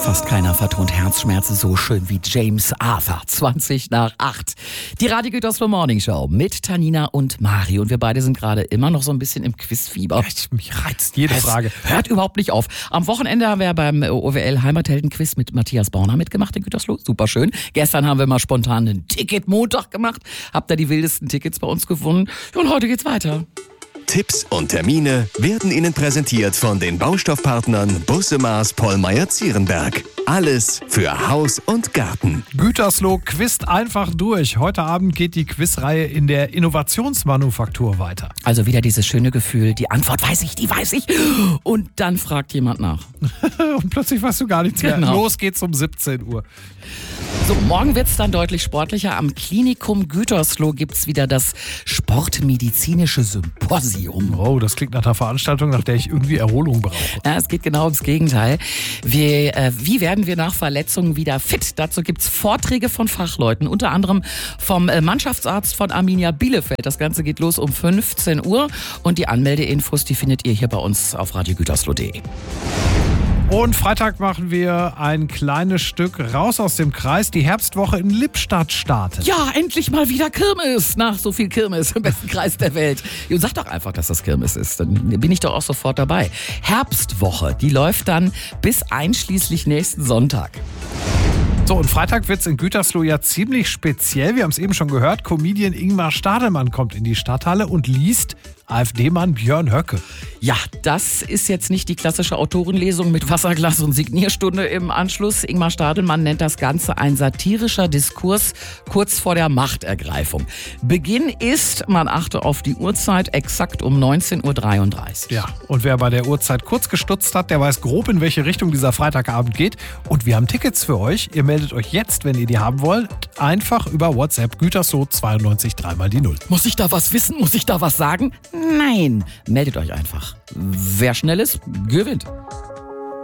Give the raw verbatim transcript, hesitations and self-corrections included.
Fast keiner vertont Herzschmerzen so schön wie James Arthur. zwanzig nach acht. Die Radio Gütersloh Morning Show mit Tanina und Mari. Und wir beide sind gerade immer noch so ein bisschen im Quizfieber. Echt, mich reizt jede Es Frage. hört überhaupt nicht auf. Am Wochenende haben wir beim O W L Heimathelden-Quiz mit Matthias Borner mitgemacht in Gütersloh. Super schön. Gestern haben wir mal spontan einen Ticket-Montag gemacht. Habt ihr die wildesten Tickets bei uns gefunden. Und heute geht's weiter. Tipps und Termine werden Ihnen präsentiert von den Baustoffpartnern Busse Maas Pollmeyer-Zierenberg. Alles für Haus und Garten. Gütersloh quizt einfach durch. Heute Abend geht die Quizreihe in der Innovationsmanufaktur weiter. Also wieder dieses schöne Gefühl, die Antwort weiß ich, die weiß ich. Und dann fragt jemand nach. Und plötzlich weißt du gar nichts Genau. mehr. Los geht's um siebzehn Uhr. So, morgen wird's dann deutlich sportlicher. Am Klinikum Gütersloh gibt's wieder das Sportmedizinische Symposium. Oh, das klingt nach einer Veranstaltung, nach der ich irgendwie Erholung brauche. Ja, es geht genau ums Gegenteil. Wir, äh, wie werden wir nach Verletzungen wieder fit? Dazu gibt's Vorträge von Fachleuten, unter anderem vom äh, Mannschaftsarzt von Arminia Bielefeld. Das Ganze geht los um fünfzehn Uhr und die Anmeldeinfos, die findet ihr hier bei uns auf radio gütersloh punkt de. Und Freitag machen wir ein kleines Stück raus aus dem Kreis. Die Herbstwoche in Lippstadt startet. Ja, endlich mal wieder Kirmes. Nach so viel Kirmes im besten Kreis der Welt. Und sag doch einfach, dass das Kirmes ist. Dann bin ich doch auch sofort dabei. Herbstwoche, die läuft dann bis einschließlich nächsten Sonntag. So, und Freitag wird's in Gütersloh ja ziemlich speziell. Wir haben es eben schon gehört. Comedian Ingmar Stadelmann kommt in die Stadthalle und liest AfD-Mann Björn Höcke. Ja, das ist jetzt nicht die klassische Autorenlesung mit Wasserglas und Signierstunde im Anschluss. Ingmar Stadelmann nennt das Ganze ein satirischer Diskurs kurz vor der Machtergreifung. Beginn ist, man achte auf die Uhrzeit, exakt um neunzehn Uhr dreiunddreißig. Ja, und wer bei der Uhrzeit kurz gestutzt hat, der weiß grob, in welche Richtung dieser Freitagabend geht. Und wir haben Tickets für euch. Ihr meldet euch jetzt, wenn ihr die haben wollt, einfach über WhatsApp Gütersloh zweiundneunzig dreimal die Null. Muss ich da was wissen? Muss ich da was sagen? Nein, meldet euch einfach. Wer schnell ist, gewinnt.